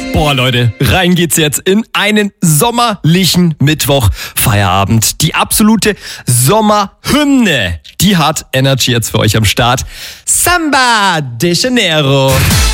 Boah, Leute, rein geht's jetzt in einen sommerlichen Mittwoch Feierabend. Die absolute Sommerhymne, die hat Energy jetzt für euch am Start. Samba de Janeiro.